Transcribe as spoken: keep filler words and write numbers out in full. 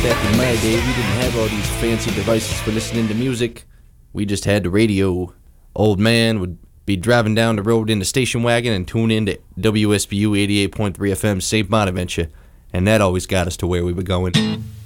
back in my day, we didn't have all these fancy devices for listening to music. We just had the radio. Old man would be driving down the road in the station wagon and tune in to W S B U eighty-eight point three F M Saint Bonaventure, and that always got us to where we were going.